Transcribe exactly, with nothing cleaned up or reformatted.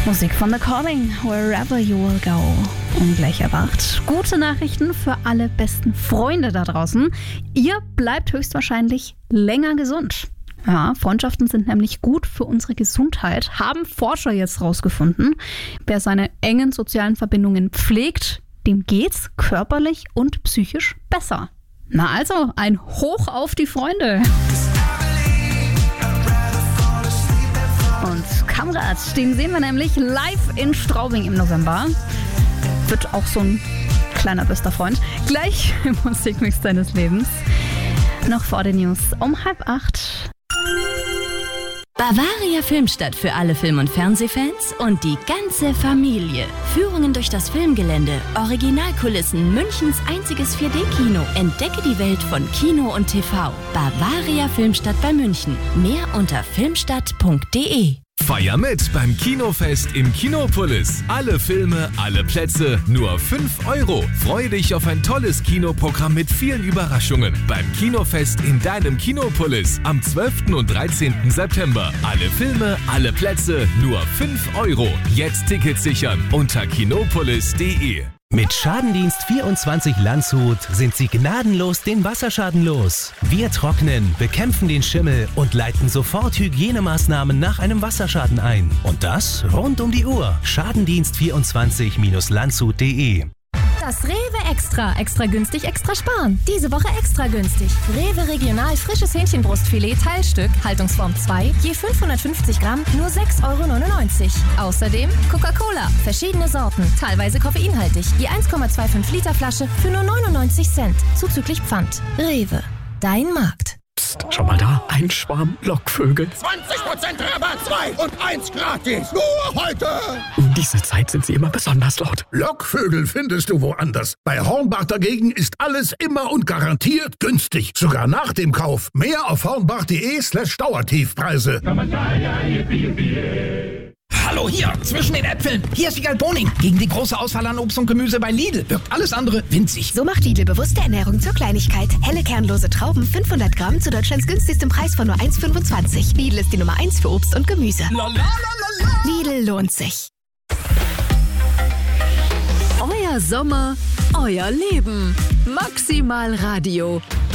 Musik von The Calling, Wherever You Will Go. Und gleich erwacht gute Nachrichten für alle besten Freunde da draußen. Ihr bleibt höchstwahrscheinlich länger gesund. Ja, Freundschaften sind nämlich gut für unsere Gesundheit, haben Forscher jetzt rausgefunden. Wer seine engen sozialen Verbindungen pflegt, dem geht's körperlich und psychisch besser. Na also, ein Hoch auf die Freunde. Und Kamrat, den sehen wir nämlich live in Straubing im November. Wird auch so ein kleiner bester Freund. Gleich im Musikmix deines Lebens. Noch vor den News um halb acht. Bavaria Filmstadt für alle Film- und Fernsehfans und die ganze Familie. Führungen durch das Filmgelände, Originalkulissen, Münchens einziges vier D-Kino. Entdecke die Welt von Kino und T V. Bavaria Filmstadt bei München. Mehr unter filmstadt punkt de. Feier mit beim Kinofest im Kinopolis. Alle Filme, alle Plätze, nur fünf Euro. Freue dich auf ein tolles Kinoprogramm mit vielen Überraschungen. Beim Kinofest in deinem Kinopolis am zwölften und dreizehnten September. Alle Filme, alle Plätze, nur fünf Euro. Jetzt Tickets sichern unter kinopolis punkt de. Mit Schadendienst vierundzwanzig Landshut sind Sie gnadenlos den Wasserschaden los. Wir trocknen, bekämpfen den Schimmel und leiten sofort Hygienemaßnahmen nach einem Wasserschaden ein. Und das rund um die Uhr. Schadendienst vierundzwanzig Landshut punkt de. Das Rewe Extra. Extra günstig, extra sparen. Diese Woche extra günstig. Rewe Regional frisches Hähnchenbrustfilet Teilstück, Haltungsform zwei, je fünfhundertfünfzig Gramm, nur sechs Euro neunundneunzig. Außerdem Coca-Cola, verschiedene Sorten, teilweise koffeinhaltig, je eins Komma fünfundzwanzig Liter Flasche für nur neunundneunzig Cent, zuzüglich Pfand. Rewe, dein Markt. Psst, schau mal da, ein Schwarm Lockvögel. zwanzig Prozent Rabatt, zwei und eins gratis. Nur heute. Um diese Zeit sind sie immer besonders laut. Lockvögel findest du woanders. Bei Hornbach dagegen ist alles immer und garantiert günstig. Sogar nach dem Kauf. Mehr auf hornbach punkt de slash Dauertiefpreise. Hallo hier, zwischen den Äpfeln. Hier ist Wiegald Boning. Gegen die große Auswahl an Obst und Gemüse bei Lidl wirkt alles andere winzig. So macht Lidl bewusste Ernährung zur Kleinigkeit. Helle kernlose Trauben fünfhundert Gramm zu Deutschlands günstigstem Preis von nur eins Komma fünfundzwanzig. Lidl ist die Nummer eins für Obst und Gemüse. Lidl lohnt sich. Euer Sommer, euer Leben. Maximal Radio.